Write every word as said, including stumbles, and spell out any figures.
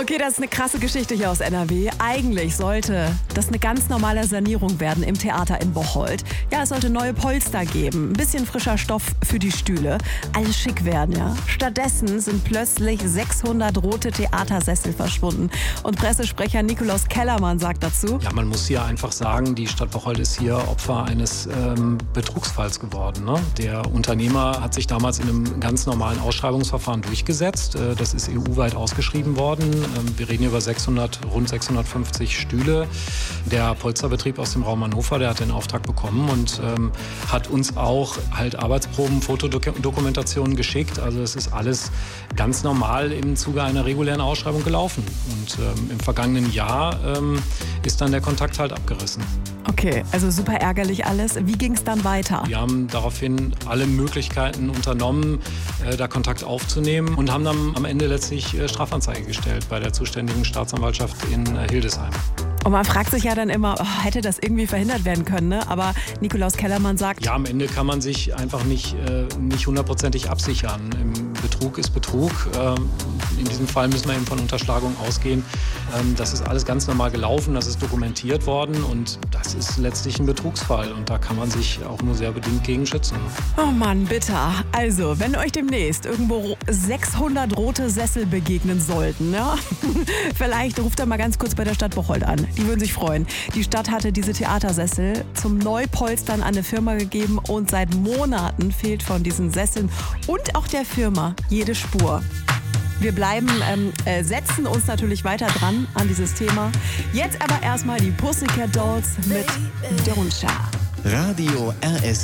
Okay, das ist eine krasse Geschichte hier aus N R W. Eigentlich sollte das eine ganz normale Sanierung werden im Theater in Bocholt. Ja, es sollte neue Polster geben, ein bisschen frischer Stoff für die Stühle, alles schick werden, ja. Stattdessen sind plötzlich sechshundert rote Theatersessel verschwunden. Und Pressesprecher Nikolaus Kellermann sagt dazu: Ja, man muss hier einfach sagen, die Stadt Bocholt ist hier Opfer eines ähm, Betrugsfalls geworden. Ne? Der Unternehmer hat sich damals in einem ganz normalen Ausschreibungsverfahren durchgesetzt. Äh, das ist E U-weit ausgeschrieben worden. Ähm, wir reden hier über sechshundert, rund sechshundertfünfzig Stühle. Der Polsterbetrieb aus dem Raum Hannover, der hat den Auftrag bekommen und ähm, hat uns auch halt Arbeitsproben, Fotodokumentationen geschickt. Also es ist alles ganz normal im Zuge einer regulären Ausschreibung gelaufen. Und ähm, im vergangenen Jahr ähm, ist dann der Kontakt halt abgerissen. Okay, also super ärgerlich alles. Wie ging es dann weiter? Wir haben daraufhin alle Möglichkeiten unternommen, äh, da Kontakt aufzunehmen und haben dann am Ende letztlich äh, Strafanzeige gestellt bei der zuständigen Staatsanwaltschaft in äh, Hildesheim. Und man fragt sich ja dann immer, oh, hätte das irgendwie verhindert werden können, ne? Aber Nikolaus Kellermann sagt: Ja, am Ende kann man sich einfach nicht, äh, nicht hundertprozentig absichern. Im Betrug ist Betrug. Ähm, in diesem Fall müssen wir eben von Unterschlagung ausgehen. Ähm, das ist alles ganz normal gelaufen, das ist dokumentiert worden und das ist letztlich ein Betrugsfall. Und da kann man sich auch nur sehr bedingt gegen schützen. Oh Mann, bitter. Also, wenn euch demnächst irgendwo sechshundert rote Sessel begegnen sollten, ja? Vielleicht ruft er mal ganz kurz bei der Stadt Bocholt an. Die würden sich freuen. Die Stadt hatte diese Theatersessel zum Neupolstern an eine Firma gegeben und seit Monaten fehlt von diesen Sesseln und auch der Firma jede Spur. Wir bleiben, ähm, äh, setzen uns natürlich weiter dran an dieses Thema. Jetzt aber erstmal die Pussycat Dolls mit Don't Sha. Radio R S